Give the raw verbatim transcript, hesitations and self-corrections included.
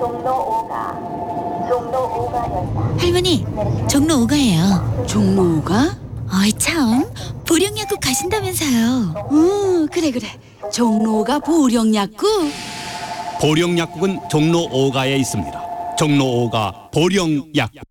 종로 오가, 종로 오가였다. 할머니, 종로 오가예요. 종로 오가? 어이 참, 보령약국 가신다면서요. 응, 그래 그래. 종로 오가 보령약국. 보령약국은 종로 오가에 있습니다. 종로 오가 보령약국.